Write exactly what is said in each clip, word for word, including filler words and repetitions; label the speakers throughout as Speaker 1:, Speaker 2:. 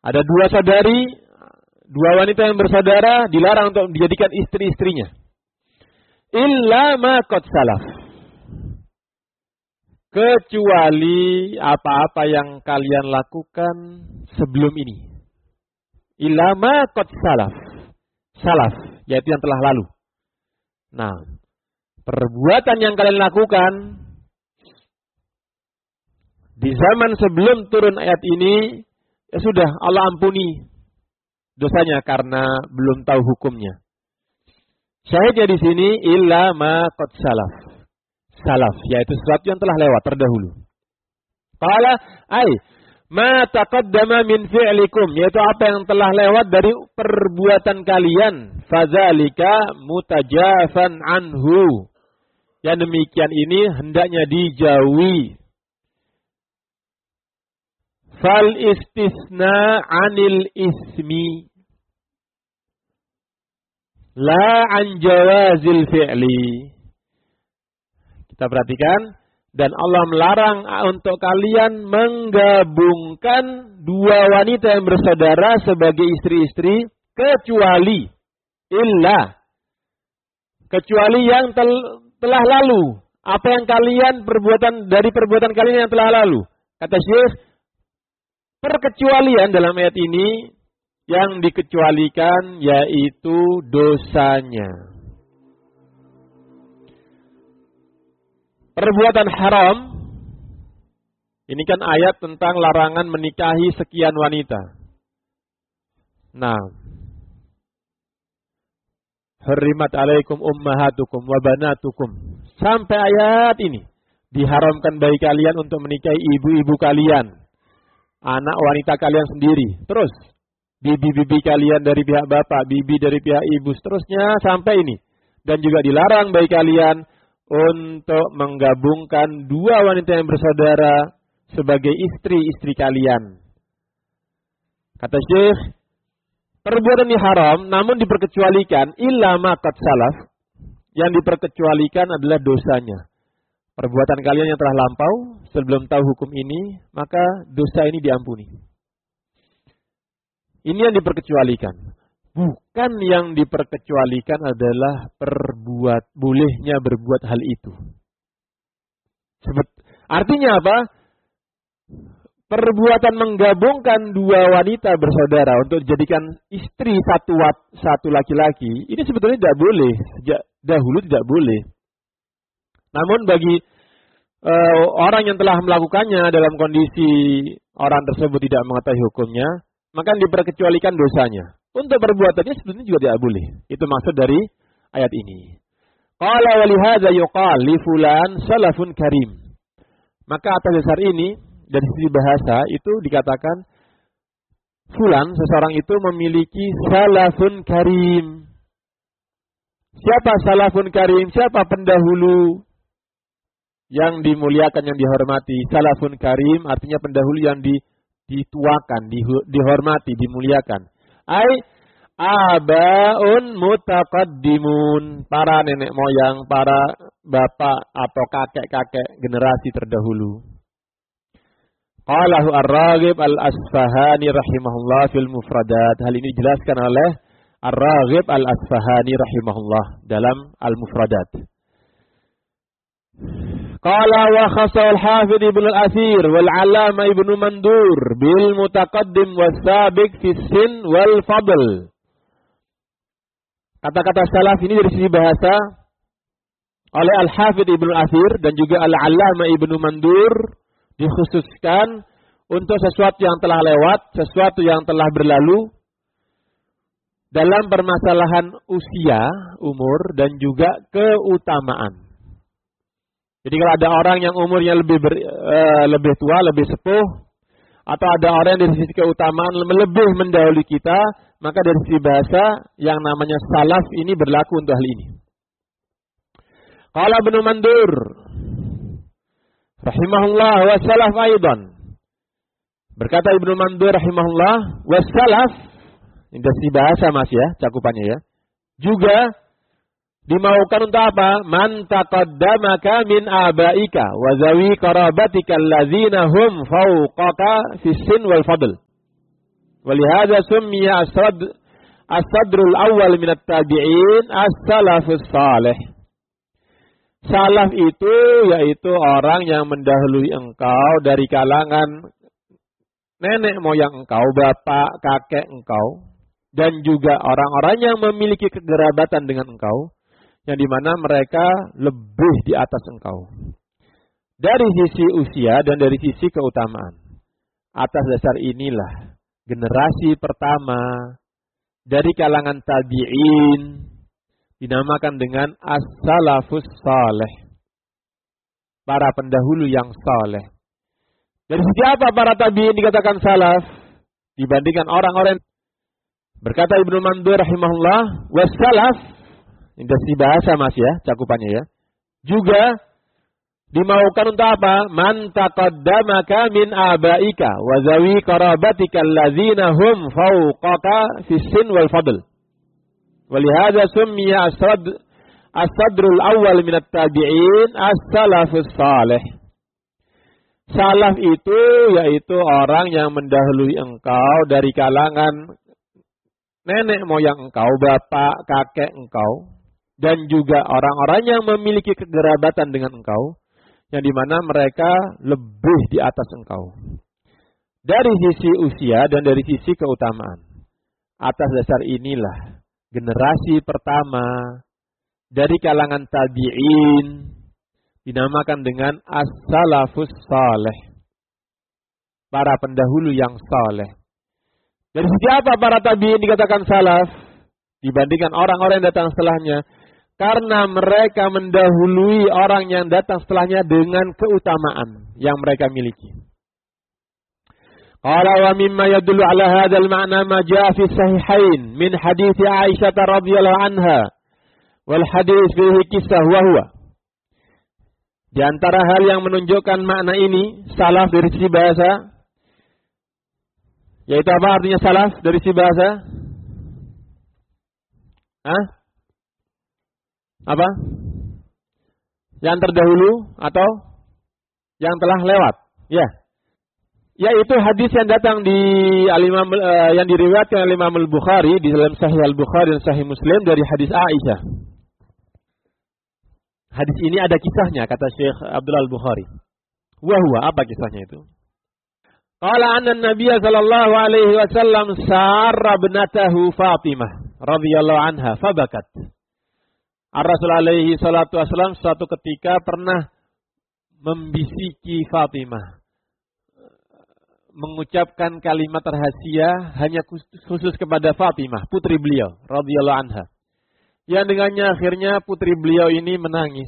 Speaker 1: Ada dua saudari, dua wanita yang bersaudara dilarang untuk dijadikan istri-istrinya. Illa ma qad salaf. Kecuali apa-apa yang kalian lakukan sebelum ini. Illa ma qad salaf. Salaf, yaitu yang telah lalu. Nah, perbuatan yang kalian lakukan di zaman sebelum turun ayat ini, ya sudah, Allah ampuni dosanya karena belum tahu hukumnya. Syahidnya di sini illa ma qad salaf. Salaf, yaitu sesuatu yang telah lewat terdahulu. Qala ay ma taqaddama min fi'likum, yaitu apa yang telah lewat dari perbuatan kalian. Fadzalika mutajafan anhu. Yang demikian ini hendaknya dijauhi. Fal istisna anil ismi la an jawazil fi'li. Kita perhatikan, dan Allah melarang untuk kalian menggabungkan dua wanita yang bersaudara sebagai istri-istri kecuali illa, kecuali yang tel, telah lalu. Apa yang kalian perbuatan dari perbuatan kalian yang telah lalu. Kata Syekh, perkecualian dalam ayat ini yang dikecualikan yaitu dosanya. Perbuatan haram, ini kan ayat tentang larangan menikahi sekian wanita. Nah, hurrimat alaikum ummahatukum wa banatukum. Sampai ayat ini, diharamkan bagi kalian untuk menikahi ibu-ibu kalian, anak wanita kalian sendiri. Terus, bibi-bibi kalian dari pihak bapak, bibi dari pihak ibu, seterusnya sampai ini. Dan juga dilarang bagi kalian untuk menggabungkan dua wanita yang bersaudara sebagai istri-istri kalian. Kata Syekh, perbuatan ini haram namun diperkecualikan illa ma qad salaf. Yang diperkecualikan adalah dosanya. Perbuatan kalian yang telah lampau sebelum tahu hukum ini, maka dosa ini diampuni. Ini yang diperkecualikan. Bukan yang diperkecualikan adalah perbuat bolehnya berbuat hal itu. Sebut, artinya apa? Perbuatan menggabungkan dua wanita bersaudara untuk dijadikan istri satu satu laki-laki, ini sebetulnya tidak boleh. Sejak dahulu tidak boleh. Namun bagi uh, orang yang telah melakukannya dalam kondisi orang tersebut tidak mengetahui hukumnya, maka diperkecualikan dosanya. Untuk perbuatannya sebetulnya juga tidak boleh. Itu maksud dari ayat ini. Qala wa lihadza yuqal li fulan salafun karim. Maka atas dasar ini dari sisi bahasa itu dikatakan fulan, seseorang itu memiliki salafun karim. Siapa salafun karim? Siapa pendahulu yang dimuliakan, yang dihormati? Salafun karim artinya pendahulu yang dituakan, dihormati, dimuliakan. Ai abaun mutaqaddimun, para nenek moyang, para bapak atau kakek-kakek generasi terdahulu. Qalahu Ar-Raghib Al-Asfahani rahimahullah fil mufradat. Hal ini dijelaskan oleh Ar-Raghib Al-Asfahani rahimahullah dalam Al-Mufradat. Qala wa khassa al-Hafidh Ibnu al-Athir wal 'Allamah Ibnu Mandur bil mutaqaddim was-sabiq fi sin wal fadl. Kata-kata salaf ini dari sisi bahasa oleh Al-Hafidh Ibnu al-Athir dan juga Al-'Allamah Ibnu Mandur dikhususkan untuk sesuatu yang telah lewat, sesuatu yang telah berlalu dalam permasalahan usia, umur dan juga keutamaan. Jadi kalau ada orang yang umurnya lebih ber, uh, lebih tua, lebih sepuh, atau ada orang yang dari sisi keutamaan lebih mendahului kita, maka dari sisi bahasa yang namanya salaf ini berlaku untuk hal ini. Qala Ibnu Mandur rahimahullah wa salaf aidan. Berkata Ibnu Mandur rahimahullah wa salaf, ini dari sisi bahasa Mas ya, cakupannya ya. Juga dimaukan untuk apa? Man taqaddamaka min abaika wa zawi qarabatika allazina hum fawqaka fi sin wal fadl. Walihada summiya as-sad as-sadrul awal minat tabi'in as-salafus salih. Salaf itu yaitu orang yang mendahului engkau dari kalangan nenek moyang engkau, bapak, kakek engkau, dan juga orang-orang yang memiliki kegerabatan dengan engkau, yang dimana mereka lebih di atas engkau. Dari sisi usia dan dari sisi keutamaan. Atas dasar inilah generasi pertama dari kalangan tabi'in dinamakan dengan as-salafus salih. Para pendahulu yang saleh. Dari sisi apa para tabi'in dikatakan salaf? Dibandingkan orang-orang. Berkata Ibnu Mandur rahimahullah, wassalaf, ini dari bahasa mas ya, cakupannya ya. Juga dimaukan untuk apa? Man taqaddamaka min abaika wa zawi qarabatika allazina hum fawqaka fis sin wal fadl. Walihada summiya as-sad as-sadrul awal minat tabi'in as-salafus salih. Salaf itu yaitu orang yang mendahului engkau dari kalangan nenek moyang engkau, bapak, kakek engkau, dan juga orang-orang yang memiliki kegerabatan dengan engkau, yang dimana mereka lebih di atas engkau. Dari sisi usia dan dari sisi keutamaan. Atas dasar inilah generasi pertama dari kalangan tabi'in dinamakan dengan as-salafus salih. Para pendahulu yang saleh. Dari sisi apa para tabi'in dikatakan salaf? Dibandingkan orang-orang yang datang setelahnya. Karena mereka mendahului orang yang datang setelahnya dengan keutamaan yang mereka miliki. Qala wa mimma yadullu ala hadzal ma'na ma jaa fi sahihain min hadits Aisyah radhiyallahu anha wal hadits fihi kisah wa huwa. Di antara hal yang menunjukkan makna ini salaf dari sisi bahasa, yaitu apa artinya salaf dari sisi bahasa? Hah? Apa? Yang terdahulu atau yang telah lewat? Ya. Yaitu hadis yang datang di Al-Imam uh, yang diriwayatkan oleh Imam Al-Bukhari di dalam Sahih Al-Bukhari dan Sahih Muslim dari hadis Aisyah. Hadis ini ada kisahnya kata Syekh Abdullah Al-Bukhari. Wa huwa, apa kisahnya itu? Qala anna Nabiy sallallahu alaihi wasallam sarra ibnatahu Fatimah radhiyallahu anha fabakat. Ar-Rasul alaihi salatu wasallam suatu ketika pernah membisiki Fatimah, mengucapkan kalimat rahasia hanya khusus kepada Fatimah, putri beliau radhiyallahu anha. Yang dengannya akhirnya putri beliau ini menangis.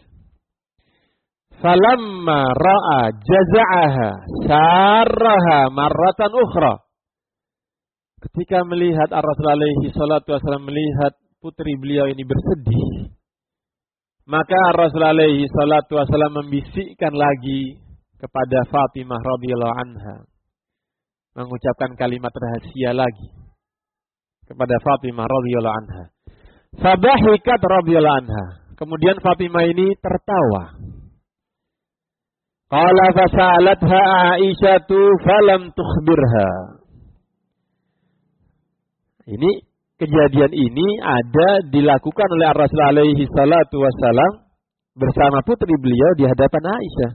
Speaker 1: Falamma ra'a jaza'aha sarraha marratan ukhra. Ketika melihat Ar-Rasul alaihi salatu wasallam melihat putri beliau ini bersedih, maka Ar-Rasul alaihi salatu wasallam membisikkan lagi kepada Fatimah radhiyallahu anha, mengucapkan kalimat rahasia lagi kepada Fatimah radhiyallahu anha. Fabahikat radhiyallahu anha. Kemudian Fatimah ini tertawa. Qala fasalatha Aisyatu falam tukhbirha. Ini kejadian ini ada dilakukan oleh Rasul alaihi salatu wasallam bersama putri beliau di hadapan Aisyah.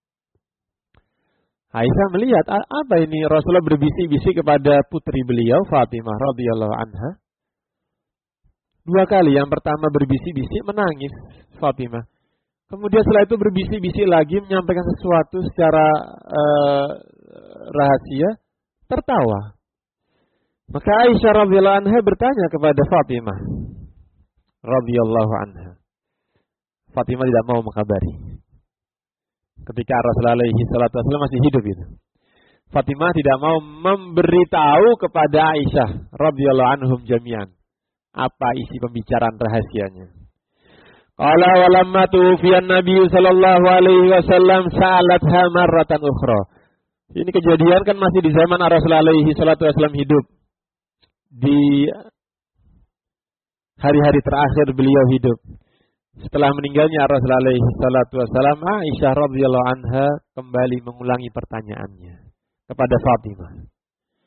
Speaker 1: Aisyah melihat apa ini, Rasulullah berbisik-bisik kepada putri beliau Fatimah radhiyallahu anha. Dua kali, yang pertama berbisik-bisik menangis Fatimah. Kemudian setelah itu berbisik-bisik lagi menyampaikan sesuatu secara uh, rahasia, tertawa. Maka Aisyah radhiyallahu anha bertanya kepada Fatimah radhiyallahu anha. Fatimah tidak mau mengkabari. Ketika Rasulullah alaihi salatu wasallam masih hidup itu. Fatimah tidak mau memberitahu kepada Aisyah radhiyallahu anhum jami'an apa isi pembicaraan rahasianya. Qala walamma tufiyan Nabi sallallahu alaihi wasallam sa'alatha marratan ukhra. Ini kejadian kan masih di zaman Rasulullah alaihi salatu wasallam hidup. Di hari-hari terakhir beliau hidup. Setelah meninggalnya Rasulullah alaihi salatu wasallam, Aisyah radhiyallahu anha kembali mengulangi pertanyaannya kepada Fatimah.